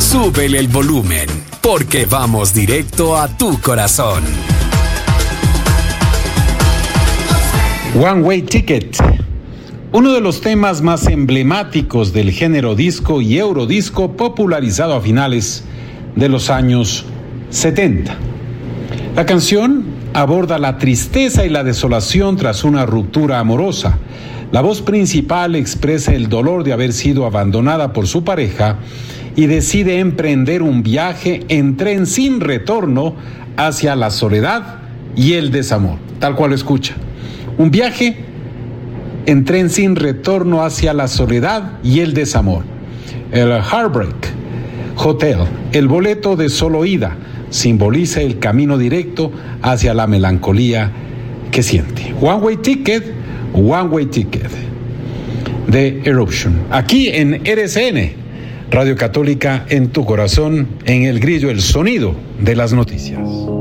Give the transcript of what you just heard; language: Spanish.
súbele el volumen, porque vamos directo a tu corazón. One Way Ticket, uno de los temas más emblemáticos del género disco y eurodisco popularizado a finales de los años 70. La canción aborda la tristeza y la desolación tras una ruptura amorosa. La voz principal expresa el dolor de haber sido abandonada por su pareja y decide emprender un viaje en tren sin retorno hacia la soledad y el desamor, tal cual lo escucha. Un viaje en tren sin retorno hacia la soledad y el desamor. El Heartbreak Hotel, el boleto de solo ida, simboliza el camino directo hacia la melancolía que siente. One Way Ticket de Eruption. Aquí en RCN, Radio Católica en tu corazón, en El Grillo, el sonido de las noticias.